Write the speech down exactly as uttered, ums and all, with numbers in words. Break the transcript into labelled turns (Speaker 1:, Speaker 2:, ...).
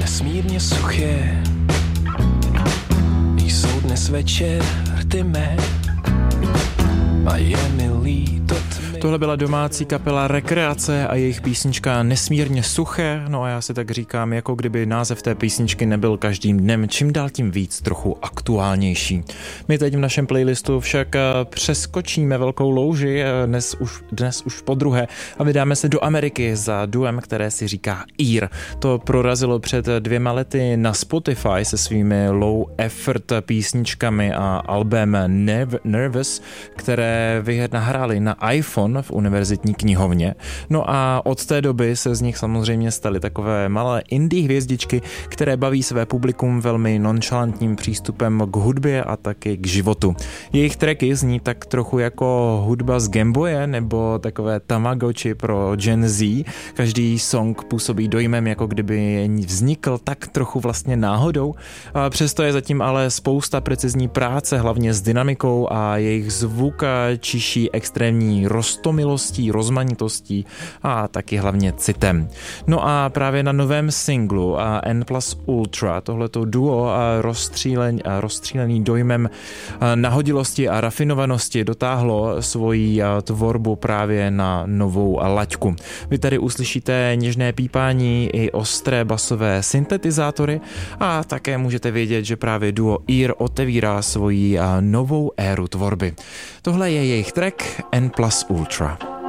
Speaker 1: nesmírně suché, jsou dnes večer rty mé a je mi líto tmy.
Speaker 2: Tohle byla domácí kapela Rekreace a jejich písnička Nesmírně suché, no a já si tak říkám, jako kdyby název té písničky nebyl každým dnem čím dál tím víc trochu aktuálnější. My teď v našem playlistu však přeskočíme velkou louži, dnes už, dnes už podruhé, a vydáme se do Ameriky za duem, které si říká Ear. To prorazilo před dvěma lety na Spotify se svými low effort písničkami a albem Nervous, které nahráli na iPhone v univerzitní knihovně. No a od té doby se z nich samozřejmě staly takové malé indie hvězdičky, které baví své publikum velmi nonchalantním přístupem k hudbě a taky k životu. Jejich tracky zní tak trochu jako hudba z Gameboye nebo takové Tamagotchi pro Gen Z. Každý song působí dojmem, jako kdyby vznikl tak trochu vlastně náhodou. A přesto je zatím ale spousta precizní práce, hlavně s dynamikou, a jejich zvuk čiší extrémní roztomilostí, rozmanitostí a taky hlavně citem. No a právě na novém singlu N plus Ultra tohleto duo rozstřílený, rozstřílený dojmem nahodilosti a rafinovanosti dotáhlo svoji tvorbu právě na novou laťku. Vy tady uslyšíte něžné pípání i ostré basové syntetizátory a také můžete vědět, že právě duo Ear otevírá svoji novou éru tvorby. Tohle je jejich track N plus Ultra.